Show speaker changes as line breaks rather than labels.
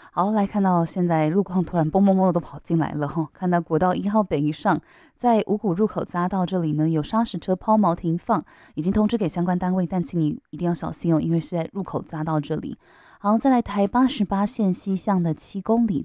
好，来看到现在路况突然蹦蹦蹦的都跑进来了哈，看到国道1号北一上，在五股入口匝道这里呢有砂石车抛锚停放，已经通知给相关单位，但请你一定要小心哦，因为是在入口匝道这里。好，再来台88线西向的7公里。